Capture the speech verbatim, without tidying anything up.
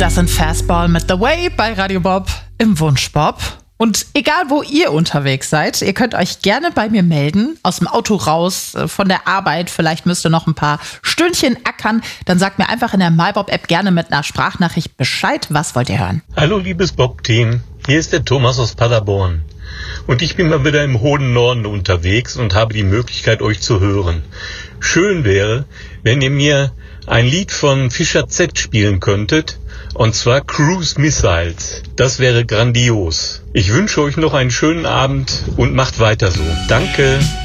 Das sind Fastball mit The Way bei Radio Bob im Wunschbob. Und egal, wo ihr unterwegs seid, ihr könnt euch gerne bei mir melden, aus dem Auto raus, von der Arbeit, vielleicht müsst ihr noch ein paar Stündchen ackern, dann sagt mir einfach in der MyBob-App gerne mit einer Sprachnachricht Bescheid, was wollt ihr hören. Hallo liebes Bob-Team, hier ist der Thomas aus Paderborn und ich bin mal wieder im hohen Norden unterwegs und habe die Möglichkeit, euch zu hören. Schön wäre, wenn ihr mir ein Lied von Fischer Z spielen könntet, und zwar Cruise Missiles. Das wäre grandios. Ich wünsche euch noch einen schönen Abend und macht weiter so. Danke.